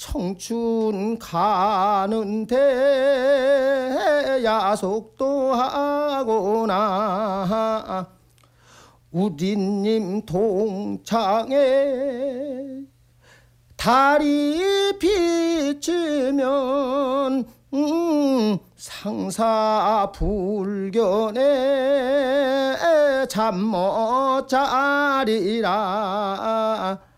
청춘 가는데 야속도 하거나 우디님 동창에 달이 비치면 상사불견에 잠 못 자리라